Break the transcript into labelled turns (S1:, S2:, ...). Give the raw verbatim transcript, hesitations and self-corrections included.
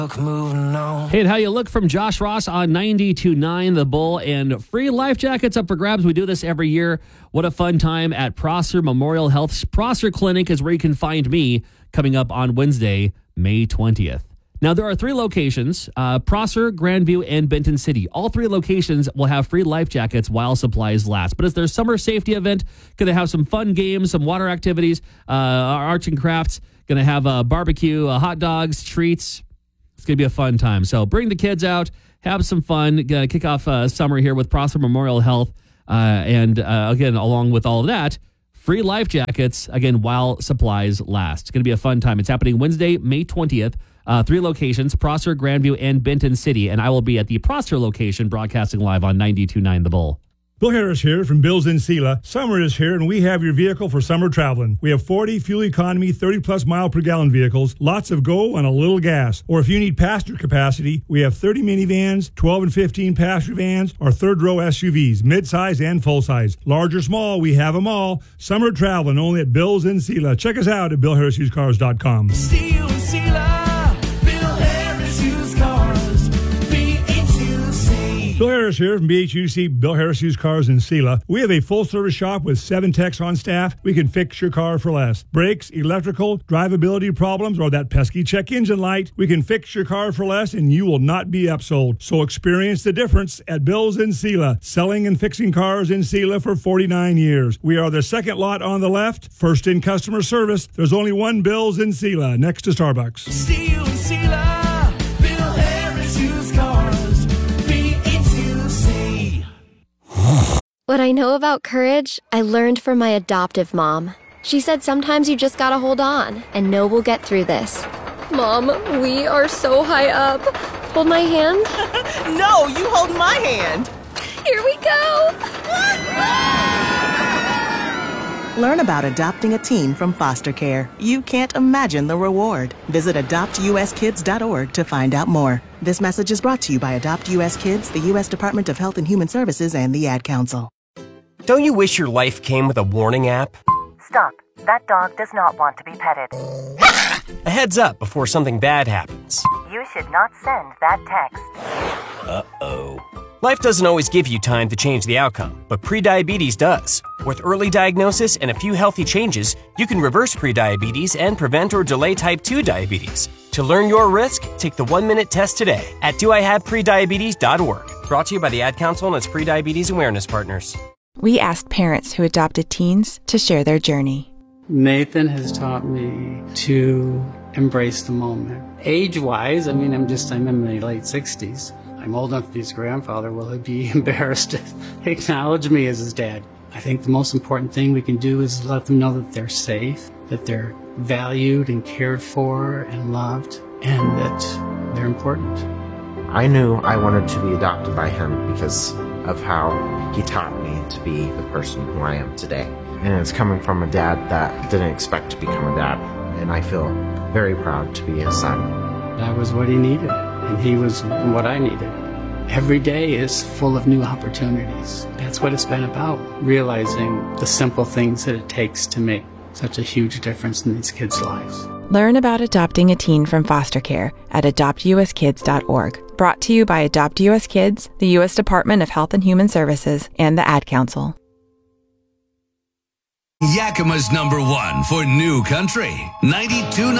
S1: Moving on.
S2: Hey, how you look from Josh Ross on ninety-two point nine The Bull, and free life jackets up for grabs. We do this every year. What a fun time at Prosser Memorial Health's Prosser Clinic is where you can find me coming up on Wednesday, May twentieth. Now, there are three locations, uh, Prosser, Grandview, and Benton City. All three locations will have free life jackets while supplies last. But it's their summer safety event. Going to have some fun games, some water activities, uh, arts and crafts. Going to have a barbecue, uh, hot dogs, treats. It's going to be a fun time. So bring the kids out, have some fun, uh, kick off uh, summer here with Prosser Memorial Health. Uh, and uh, again, along with all of that, free life jackets, again, while supplies last. It's going to be a fun time. It's happening Wednesday, May twentieth. Uh, three locations, Prosser, Grandview, and Benton City. And I will be at the Prosser location broadcasting live on ninety-two point nine The Bull.
S3: Bill Harris here from Bill's in Sela. Summer is here, and we have your vehicle for summer traveling. We have forty fuel economy, thirty plus mile per gallon vehicles, lots of go and a little gas. Or if you need passenger capacity, we have thirty minivans, twelve and fifteen passenger vans, or third row S U Vs, midsize and full size. Large or small, we have them all. Summer traveling only at Bill's in Sela. Check us out at bill harris used cars dot com.
S1: See you in Sela, Bill Harris Used Cars, B H U C.
S3: Bill Harris here from B H U C, Bill Harris Used Cars in Sela. We have a full-service shop with seven techs on staff. We can fix your car for less. Brakes, electrical, drivability problems, or that pesky check engine light, we can fix your car for less, and you will not be upsold. So experience the difference at Bill's in Sela, selling and fixing cars in Sela for forty-nine years. We are the second lot on the left, first in customer service. There's only one Bill's in Sela, next to Starbucks.
S1: See you in Sela, Bill Harris Used Cars, B H U C.
S4: What I know about courage, I learned from my adoptive mom. She said sometimes you just gotta hold on and know we'll get through this. Mom, we are so high up. Hold my hand.
S5: No, you hold my hand.
S4: Here we go.
S5: Learn about adopting a teen from foster care. You can't imagine the reward. Visit adopt u s kids dot org to find out more. This message is brought to you by Adopt U S Kids, the U S Department of Health and Human Services, and the Ad Council.
S6: Don't you wish your life came with a warning app?
S7: Stop. That dog does not want to be petted.
S6: A heads up before something bad happens.
S7: You should not send that text.
S6: Uh-oh. Life doesn't always give you time to change the outcome, but prediabetes does. With early diagnosis and a few healthy changes, you can reverse prediabetes and prevent or delay type two diabetes. To learn your risk, take the one-minute test today at do I have prediabetes dot org. Brought to you by the Ad Council and its Prediabetes Awareness Partners.
S8: We asked parents who adopted teens to share their journey.
S9: Nathan has taught me to embrace the moment. Age-wise, I mean, I'm just, I'm in my late sixties. I'm old enough to be his grandfather. Will he be embarrassed to acknowledge me as his dad? I think the most important thing we can do is let them know that they're safe, that they're valued and cared for and loved, and that they're important.
S10: I knew I wanted to be adopted by him because of how he taught me to be the person who I am today. And it's coming from a dad that didn't expect to become a dad, and I feel very proud to be his son.
S9: That was what he needed, and he was what I needed. Every day is full of new opportunities. That's what it's been about, realizing the simple things that it takes to make such a huge difference in these kids' lives.
S8: Learn about adopting a teen from foster care at adopt u s kids dot org. Brought to you by Adopt U S Kids, the U S Department of Health and Human Services, and the Ad Council.
S11: Yakima's number one for new country, ninety-two point nine